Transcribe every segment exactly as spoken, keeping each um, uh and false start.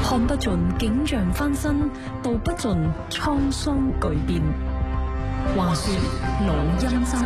看不盡景象翻新，道不盡滄桑巨變。話說老欽州，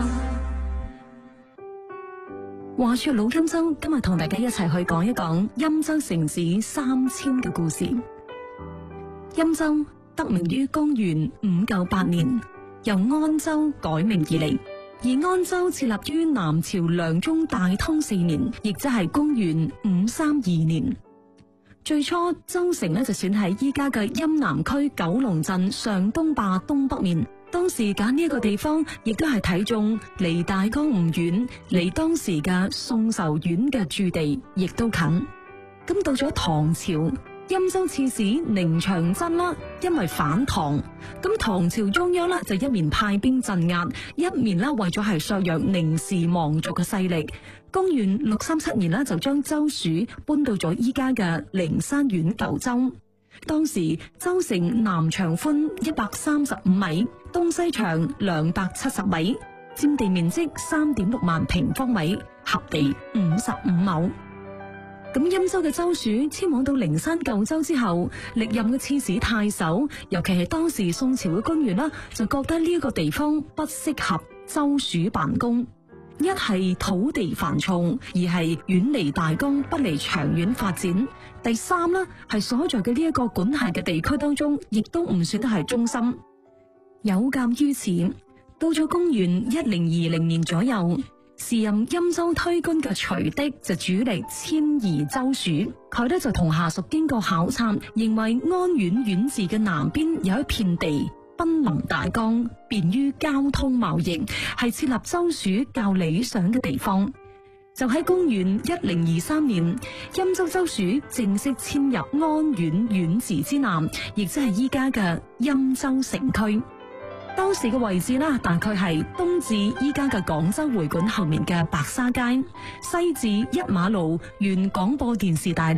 話說老欽州，今日同大家一齊去講一講欽州城市三千嘅故事。欽州得名於公元五九八年，由安州改名而嚟。而安州設立於南朝梁宗大通四年，亦即係公元五三二年。最初州城呢就選喺依家嘅欽南區九龍鎮上東壩東北面。當時揀呢一個地方，亦都係睇中離大江唔遠，離當時嘅宋仇縣嘅駐地亦都近。咁到咗唐朝，欽州刺史寧長真啦，因為反唐，咁唐朝中央啦就一面派兵鎮壓，一面啦為咗係削弱寧氏望族嘅勢力。公元六三七年啦，就將州署搬到咗依家嘅靈山縣舊州。當時州城南長寬一百三十五米，東西長兩百七十米，佔地面積三點六萬平方米，合地五十五畝。咁欽州嘅州署遷往到靈山舊州之後，歷任嘅刺史太守，尤其係當時宋朝嘅官員啦，就覺得呢一個地方不適合州署辦公。一係土地繁重，二係遠離大江，不利長遠發展。第三呢係所在嘅呢一個管轄嘅地區當中，亦都唔算得係中心。有鑒於此，到咗公元一零二零年左右，時任欽州推官嘅徐的就主力遷移州署。佢呢就同下屬經過考察，認為安縣縣治嘅南邊有一片地，瀕臨大江，便於交通貿易，係設立州署較理想嘅地方。就喺公元一零二三年，欽州州署正式遷入安縣縣治之南，亦即係依家嘅欽州城區。當時嘅位置啦，大概係東至依家嘅廣州會館後面嘅白沙街，西至一馬路沿廣播電視大